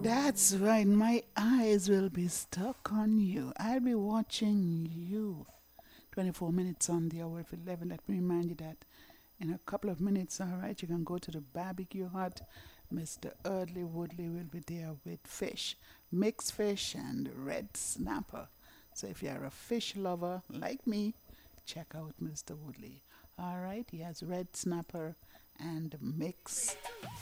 That's right. My eyes will be stuck on you. I'll be watching you. 24 minutes on the hour of 11. Let me remind you that in a couple of minutes, all right, you can go to the barbecue hut. Mr. Eardley Woodley will be there with fish, mixed fish, and red snapper. So if you're a fish lover like me, check out Mr. Woodley. All right, he has red snapper and mixed